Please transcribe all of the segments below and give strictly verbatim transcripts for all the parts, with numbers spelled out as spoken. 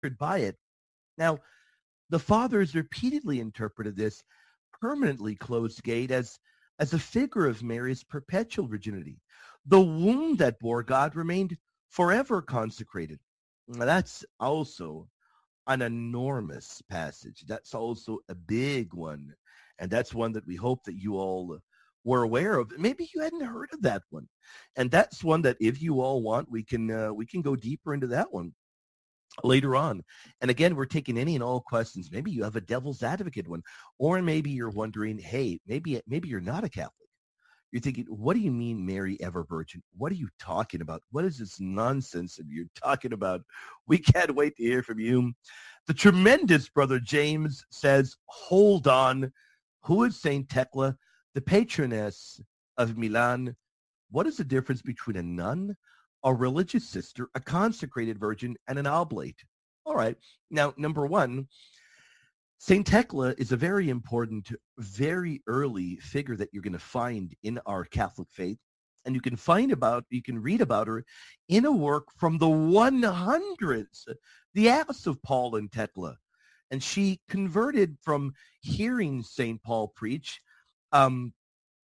by it. Now, the fathers repeatedly interpreted this permanently closed gate as, as a figure of Mary's perpetual virginity. The womb that bore God remained forever consecrated. Now, that's also an enormous passage. That's also a big one. And that's one that we hope that you all were aware of. Maybe you hadn't heard of that one. And that's one that if you all want, we can uh, we can go deeper into that one later on. And again, we're taking any and all questions. Maybe you have a devil's advocate one, or maybe you're wondering, hey, maybe maybe you're not a Catholic. You're thinking, what do you mean Mary ever virgin? What are you talking about? What is this nonsense that you're talking about? We can't wait to hear from you. The tremendous Brother James says, hold on. Who is Saint Thecla, the patroness of Milan? What is the difference between a nun, a religious sister, a consecrated virgin, and an oblate? All right. Now, number one, Saint Thecla is a very important, very early figure that you're going to find in our Catholic faith. And you can find about, you can read about her in a work from the hundreds, the Acts of Paul and Thecla. And she converted from hearing Saint Paul preach, um,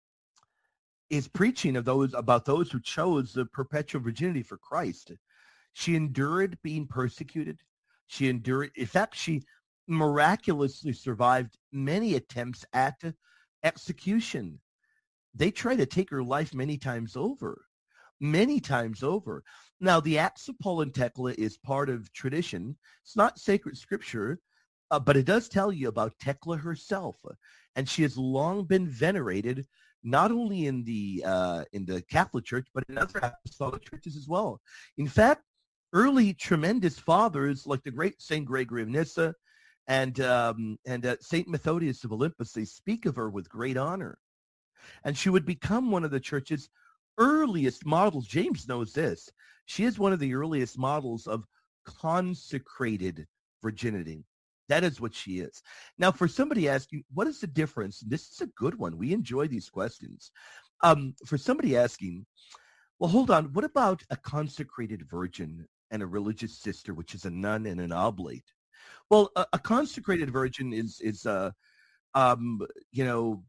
is preaching of those about those who chose the perpetual virginity for Christ. She endured being persecuted. She endured, in fact, she miraculously survived many attempts at execution. They tried to take her life many times over, many times over. Now, the Acts of Paul and Thecla is part of tradition. It's not sacred scripture, uh, but it does tell you about Thecla herself. And she has long been venerated, not only in the uh, in the Catholic Church, but in other apostolic churches as well. In fact, early tremendous fathers like the great Saint Gregory of Nyssa and um, and uh, Saint Methodius of Olympus, they speak of her with great honor. And she would become one of the church's earliest models. James knows this. She is one of the earliest models of consecrated virginity. That is what she is. Now, for somebody asking, what is the difference? This is a good one. We enjoy these questions. Um, for somebody asking, well, hold on. What about a consecrated virgin and a religious sister, which is a nun and an oblate? Well, a, a consecrated virgin is, is uh, um, you know,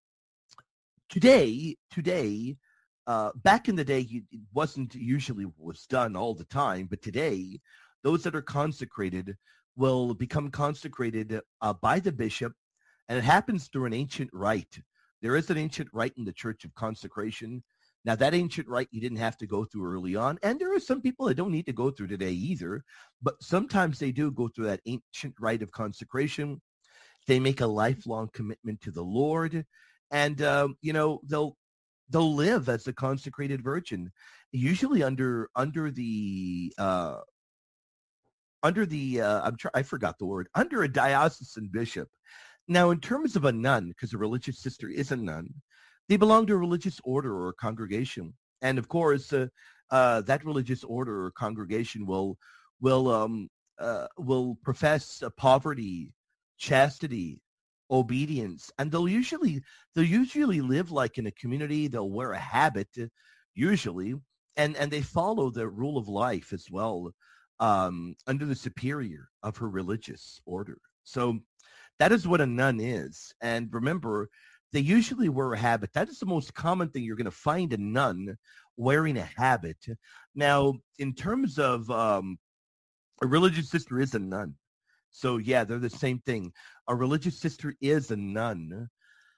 today, today, uh, back in the day, it wasn't usually was done all the time, but today, those that are consecrated will become consecrated uh, by the bishop, and it happens through an ancient rite. There is an ancient rite in the Church of Consecration. Now, that ancient rite you didn't have to go through early on, and there are some people that don't need to go through today either, but sometimes they do go through that ancient rite of consecration. They make a lifelong commitment to the Lord, and um, you know they'll they'll live as a consecrated virgin, usually under under the uh, under the uh, I'm try- I forgot the word under a diocesan bishop. Now, in terms of a nun, because a religious sister is a nun, they belong to a religious order or congregation, and of course, uh, uh, that religious order or congregation will will um, uh, will profess uh, poverty, chastity, obedience, and they'll usually they'll usually live like in a community. They'll wear a habit, uh, usually, and and they follow the rule of life as well, um, under the superior of her religious order. So that is what a nun is. And remember, they usually wear a habit. That is the most common thing. You're going to find a nun wearing a habit. Now, in terms of um, a religious sister is a nun. So yeah, they're the same thing. A religious sister is a nun.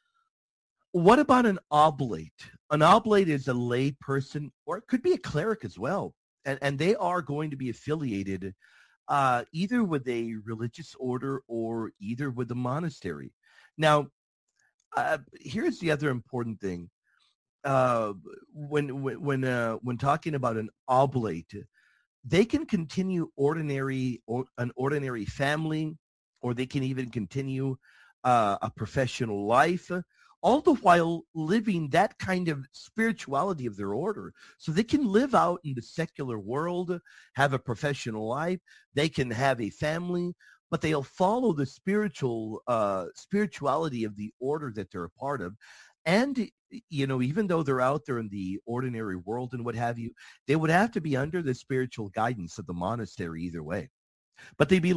What about an oblate? An oblate is a lay person, or it could be a cleric as well. And, and they are going to be affiliated uh, either with a religious order or either with a monastery. Now, uh, here's the other important thing. Uh, when when when, uh, when talking about an oblate, they can continue ordinary or an ordinary family, or they can even continue uh, a professional life, all the while living that kind of spirituality of their order. So they can live out in the secular world, have a professional life, they can have a family, but they'll follow the spiritual uh, spirituality of the order that they're a part of. And, you know, even though they're out there in the ordinary world and what have you, they would have to be under the spiritual guidance of the monastery either way. but they be